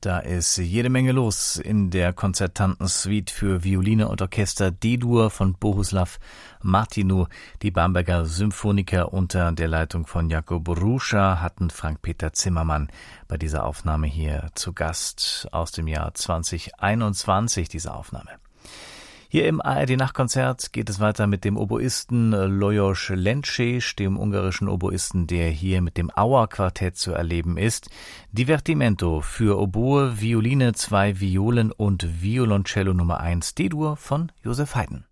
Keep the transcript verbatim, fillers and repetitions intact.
Da ist jede Menge los in der Konzertantensuite für Violine und Orchester D-Dur von Bohuslav Martinu. Die Bamberger Symphoniker unter der Leitung von Jakub Ruscha hatten Frank-Peter Zimmermann bei dieser Aufnahme hier zu Gast aus dem Jahr zwanzig einundzwanzig, diese Aufnahme. Hier im A R D-Nachtkonzert geht es weiter mit dem Oboisten Lajos Lencsés, dem ungarischen Oboisten, der hier mit dem Auer-Quartett zu erleben ist. Divertimento für Oboe, Violine, zwei Violen und Violoncello Nummer eins D-Dur von Josef Haydn.